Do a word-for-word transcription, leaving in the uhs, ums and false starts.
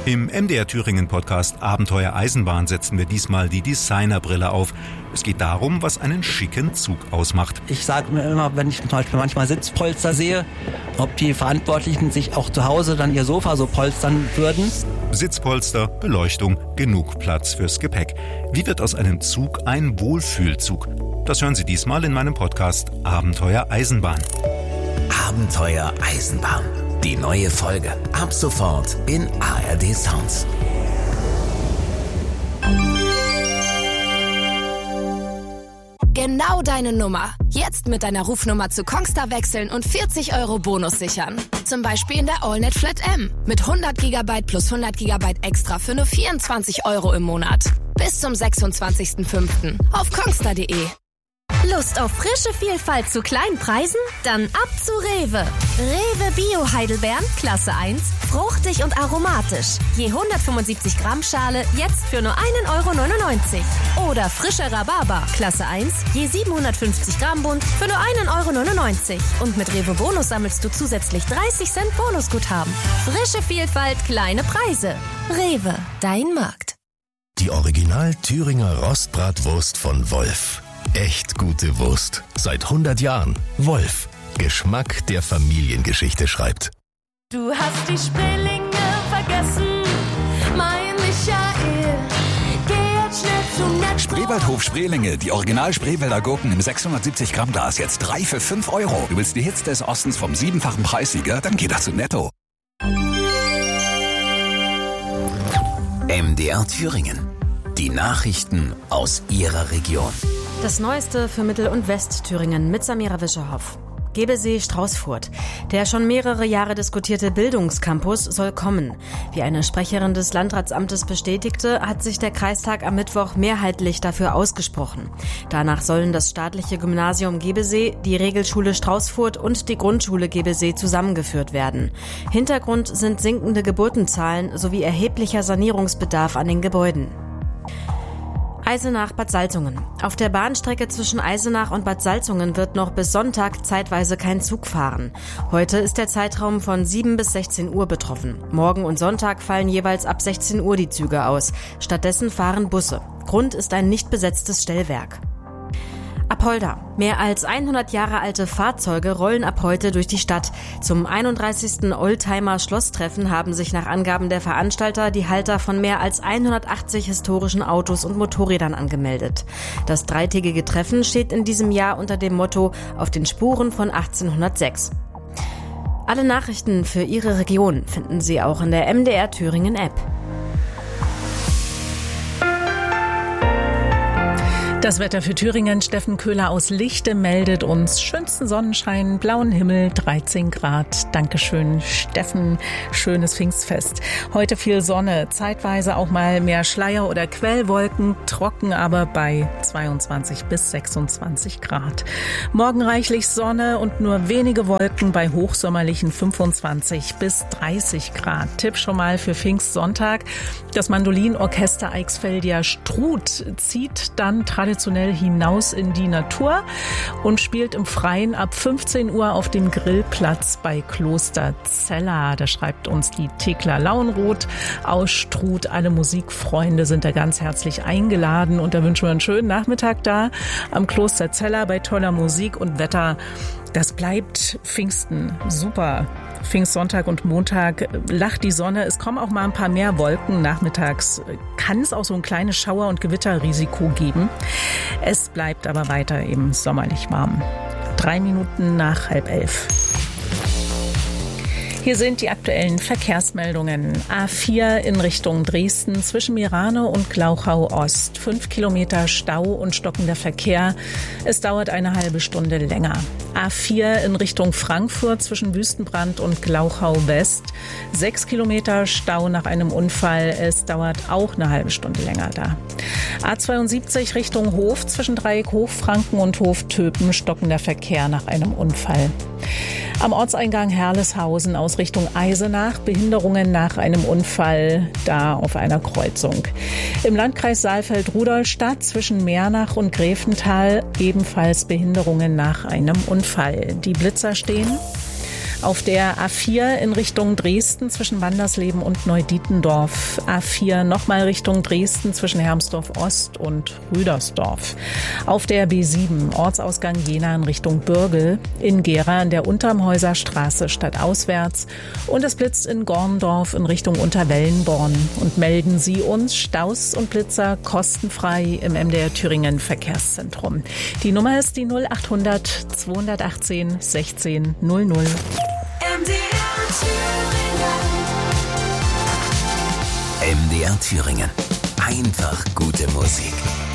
Im M D R Thüringen Podcast Abenteuer Eisenbahn setzen wir diesmal die Designerbrille auf. Es geht darum, was einen schicken Zug ausmacht. Ich sage mir immer, wenn ich zum Beispiel manchmal Sitzpolster sehe, ob die Verantwortlichen sich auch zu Hause dann ihr Sofa so polstern würden. Sitzpolster, Beleuchtung, genug Platz fürs Gepäck. Wie wird aus einem Zug ein Wohlfühlzug? Das hören Sie diesmal in meinem Podcast Abenteuer Eisenbahn. Abenteuer Eisenbahn. Die neue Folge. Ab sofort in A R D Sounds. Genau deine Nummer. Jetzt mit deiner Rufnummer zu Kongstar wechseln und vierzig Euro Bonus sichern. Zum Beispiel in der AllNet Flat M. Mit hundert Gigabyte plus hundert Gigabyte extra für nur vierundzwanzig Euro im Monat. Bis zum sechsundzwanzigsten fünften auf kongstar punkt de. Lust auf frische Vielfalt zu kleinen Preisen? Dann ab zu Rewe. Rewe Bio Heidelbeeren, Klasse eins, fruchtig und aromatisch. Je hundertfünfundsiebzig Gramm Schale, jetzt für nur einen Euro neunundneunzig. Oder frischer Rhabarber, Klasse eins, je siebenhundertfünfzig Gramm Bund, für nur einen Euro neunundneunzig. Und mit Rewe Bonus sammelst du zusätzlich dreißig Cent Bonusguthaben. Frische Vielfalt, kleine Preise. Rewe, dein Markt. Die Original Thüringer Rostbratwurst von Wolf. Echt gute Wurst. Seit hundert Jahren. Wolf. Geschmack, der Familiengeschichte schreibt. Du hast die Spreelinge vergessen, mein Michael. Geh jetzt schnell zum Netto. Spreewaldhof Spreelinge, die Original Spreewälder Gurken im sechshundertsiebzig Gramm Glas. Jetzt drei für fünf Euro. Du willst die Hits des Ostens vom siebenfachen Preissieger? Dann geh doch zu Netto. M D R Thüringen. Die Nachrichten aus Ihrer Region. Das Neueste für Mittel- und Westthüringen mit Samira Wischerhoff. Gebesee Straußfurt. Der schon mehrere Jahre diskutierte Bildungscampus soll kommen. Wie eine Sprecherin des Landratsamtes bestätigte, hat sich der Kreistag am Mittwoch mehrheitlich dafür ausgesprochen. Danach sollen das staatliche Gymnasium Gebesee, die Regelschule Straußfurt und die Grundschule Gebesee zusammengeführt werden. Hintergrund sind sinkende Geburtenzahlen sowie erheblicher Sanierungsbedarf an den Gebäuden. Eisenach-Bad Salzungen. Auf der Bahnstrecke zwischen Eisenach und Bad Salzungen wird noch bis Sonntag zeitweise kein Zug fahren. Heute ist der Zeitraum von sieben bis sechzehn Uhr betroffen. Morgen und Sonntag fallen jeweils ab sechzehn Uhr die Züge aus. Stattdessen fahren Busse. Grund ist ein nicht besetztes Stellwerk. Apolda. Mehr als hundert Jahre alte Fahrzeuge rollen ab heute durch die Stadt. Zum einunddreißigsten Oldtimer-Schlosstreffen haben sich nach Angaben der Veranstalter die Halter von mehr als hundertachtzig historischen Autos und Motorrädern angemeldet. Das dreitägige Treffen steht in diesem Jahr unter dem Motto „Auf den Spuren von achtzehnhundertsechs". Alle Nachrichten für Ihre Region finden Sie auch in der M D R Thüringen App. Das Wetter für Thüringen. Steffen Köhler aus Lichte meldet uns schönsten Sonnenschein, blauen Himmel, dreizehn Grad. Dankeschön, Steffen. Schönes Pfingstfest. Heute viel Sonne, zeitweise auch mal mehr Schleier oder Quellwolken, trocken aber bei zweiundzwanzig bis sechsundzwanzig Grad. Morgen reichlich Sonne und nur wenige Wolken bei hochsommerlichen fünfundzwanzig bis dreißig Grad. Tipp schon mal für Pfingstsonntag. Das Mandolinorchester Eichsfelder Struth zieht dann traditionell traditionell hinaus in die Natur und spielt im Freien ab fünfzehn Uhr auf dem Grillplatz bei Kloster Zella. Da schreibt uns die Thekla Lauenroth aus Struth. Alle Musikfreunde sind da ganz herzlich eingeladen und da wünschen wir einen schönen Nachmittag da am Kloster Zella bei toller Musik und Wetter. Das bleibt Pfingsten. Super. Pfingstsonntag und Montag lacht die Sonne. Es kommen auch mal ein paar mehr Wolken. Nachmittags kann es auch so ein kleines Schauer- und Gewitterrisiko geben. Es bleibt aber weiter eben sommerlich warm. Drei Minuten nach halb elf. Hier sind die aktuellen Verkehrsmeldungen. A vier in Richtung Dresden zwischen Mirano und Glauchau Ost. Fünf Kilometer Stau und stockender Verkehr. Es dauert eine halbe Stunde länger. A vier in Richtung Frankfurt zwischen Wüstenbrand und Glauchau West. Sechs Kilometer Stau nach einem Unfall. Es dauert auch eine halbe Stunde länger da. A zweiundsiebzig Richtung Hof zwischen Dreieck Hochfranken und Hoftöpen. Stockender Verkehr nach einem Unfall. Am Ortseingang Herleshausen aus Richtung Eisenach Behinderungen nach einem Unfall da auf einer Kreuzung. Im Landkreis Saalfeld-Rudolstadt zwischen Mernach und Gräfenthal ebenfalls Behinderungen nach einem Unfall. Die Blitzer stehen. Auf der A vier in Richtung Dresden zwischen Wandersleben und Neudietendorf. A vier nochmal Richtung Dresden zwischen Hermsdorf Ost und Rüdersdorf. Auf der B sieben Ortsausgang Jena in Richtung Bürgel. In Gera an der Untermhäuser Straße stadtauswärts. Und es blitzt in Gorndorf in Richtung Unterwellenborn. Und melden Sie uns Staus und Blitzer kostenfrei im M D R Thüringen Verkehrszentrum. Die Nummer ist die null acht hundert zweihundertachtzehn sechzehn null null. M D R Thüringen. M D R Thüringen. Einfach gute Musik.